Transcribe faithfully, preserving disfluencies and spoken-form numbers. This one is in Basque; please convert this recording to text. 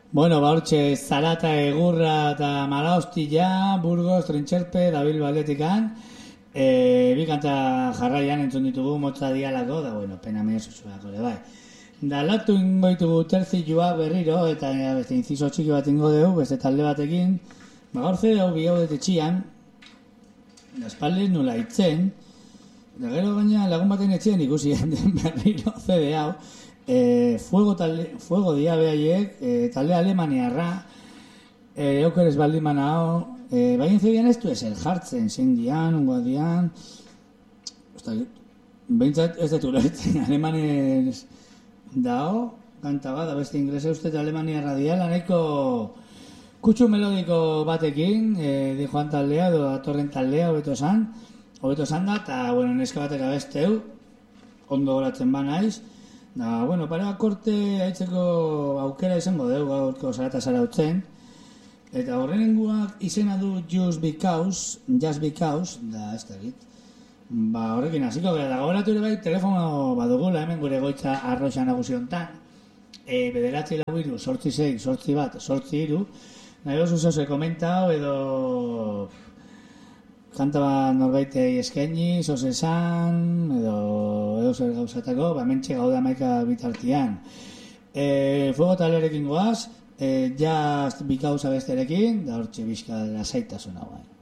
Bueno, ba, hortxe, Zarata, Egurra eta Malaostilla, Burgos, Trentxerpe, Dabil Baldetikan, e, bi kanta jarraian entzun ditugu motza dialako, da, bueno, pena medio zuzuako, bai. Da, latu ingo ditugu terzilua berriro, eta e, beste inciso txiki bat ingo dugu, beste talde batekin, ba, gaur zede hau bi hau detetxian, da, espaldez nula itzen, da, gero gaina lagun baten etxean ikusi den berriro zede hau, E, fuego, talde, fuego dia behaiek, e, talde alemaniarra, e, eukeres baldin hau, e, baina zebian ez du ezer jartzen, zein dian, ungoa dian, osta, behintzat ez dut ulertzen, alemanez dao, kanta bat, beste inglese uste alemaniarra diala, nahiko kutsu melodiko batekin, e, di joan taldea, edo atorren taldea, hobeto esan, hobeto esan da, eta, bueno, neska batera besteu, ondo goratzen ba naiz, da, bueno, para korte haitzeko aukera izango dugu gaurko Zarata zarautzen. Eta horrenenguak izena du Just Because, Just Because, da, ez da git. Ba, horrekin hasiko gara, da, gauratu ere bai, telefono badugula hemen gure goitza arroxa nagusiontan. E, bederatzi lau iru, sortzi zei, sortzi bat, sortzi iru. Nahi oso zoze komentau edo kanta bat norbaitei eskaini, zoze esan, edo edo zer gauzatako, ba, mentxe gaude amaika bitartian. E, fuego talerekin goaz, e, Just Because besterekin, da hortxe bizka lasaitasuna guai.